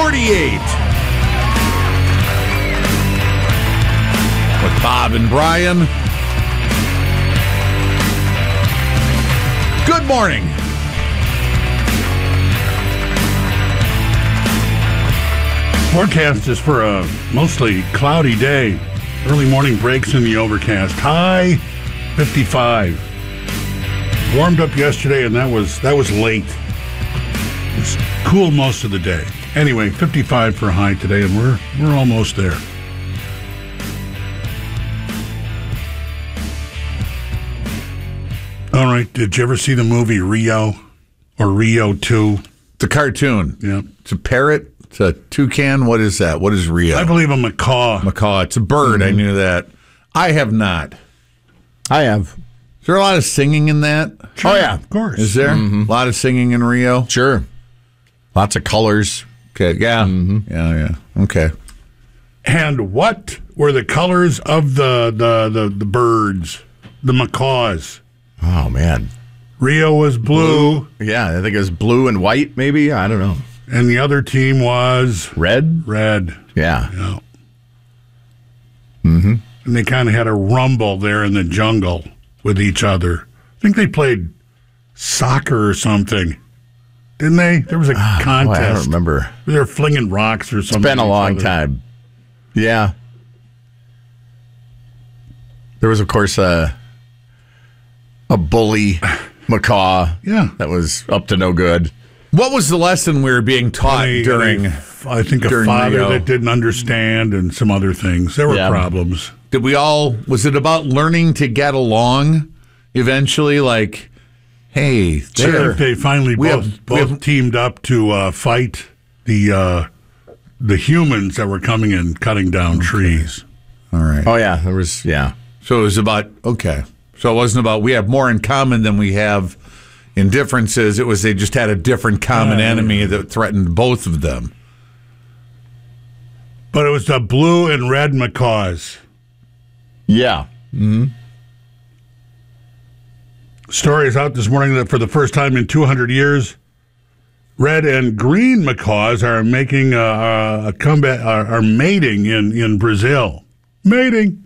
48. With Bob and Brian. Good morning. Forecast is for a mostly cloudy day. Early morning breaks in the overcast. High 55. Warmed up yesterday, and that was late. It's cool most of the day. Anyway, 55 for a high today, and we're almost there. All right, did you ever see the movie Rio or Rio 2? It's a cartoon. Yeah. It's a parrot. It's a toucan. What is that? What is Rio? I believe a macaw. Macaw. It's a bird. I knew that. I have not. I have. Is there a lot of singing in that? Sure, oh, yeah. Of course. Is there? A lot of singing in Rio? Sure. Lots of colors. Okay. Yeah. Yeah. Okay. And what were the colors of the birds, the macaws? Oh, man. Rio was blue. Yeah, I think it was blue and white, maybe. I don't know. And the other team was red. Yeah. Yeah. And they kind of had a rumble there in the jungle with each other. I think they played soccer or something. Didn't they? There was a contest. Boy, I don't remember. They were flinging rocks or something. It's been a long time. Yeah. There was, of course, a bully macaw. Yeah. That was up to no good. What was the lesson we were being taught during? I think a father Rio? that didn't understand and some other things. There were problems. Did we all? Was it about learning to get along? Eventually, like, hey, They finally both teamed up to fight the humans that were coming and cutting down trees. All right. Oh, yeah. There was, yeah. So it was about, okay. So it wasn't about we have more in common than we have in differences. It was they just had a different common enemy that threatened both of them. But it was the blue and red macaws. Yeah. Story is out this morning that for the first time in 200 years, red and green macaws are making a comeback, are mating in Brazil. Mating.